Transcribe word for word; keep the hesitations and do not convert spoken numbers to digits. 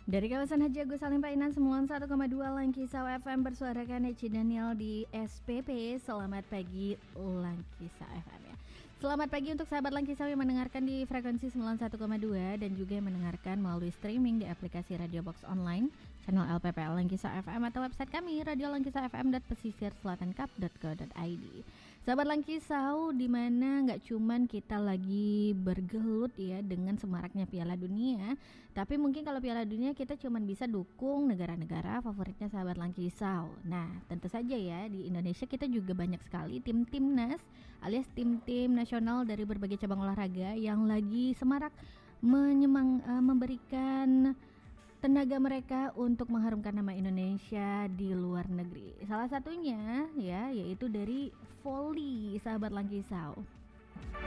Dari kawasan Haji Agus Salim Painan sembilan puluh satu koma dua Langkisau F M bersuarakan Eci Daniel di S P P. Selamat pagi Langkisau F M ya. Selamat pagi untuk sahabat Langkisau yang mendengarkan di frekuensi sembilan puluh satu koma dua dan juga yang mendengarkan melalui streaming di aplikasi Radio Box Online, channel L P P L Langkisau F M atau website kami radio langkisau f m dot pesisir selatan kap dot co dot i d. Sahabat Langkisau, di mana nggak cuman kita lagi bergelut ya dengan semaraknya Piala Dunia, tapi mungkin kalau Piala Dunia kita cuman bisa dukung negara-negara favoritnya sahabat Langkisau. Nah, tentu saja ya di Indonesia kita juga banyak sekali tim timnas alias tim-tim nasional dari berbagai cabang olahraga yang lagi semarak menyemang uh, memberikan tenaga mereka untuk mengharumkan nama Indonesia di luar negeri. Salah satunya ya yaitu dari voli sahabat Langkisau.